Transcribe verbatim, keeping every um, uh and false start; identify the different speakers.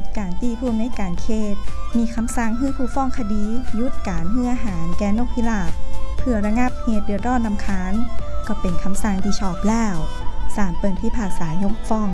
Speaker 1: การตีผู้อำนวยการเขตมีคำสั่งให้ผู้ฟ้องคดีหยุดการให้อาหารแก่นกพิราบเพื่อระงับเหตุเดือดร้อนรำคาญก็เป็นคำสั่งที่ชอบแล้วศาลเปิ่นพิพากษายกฟ้อง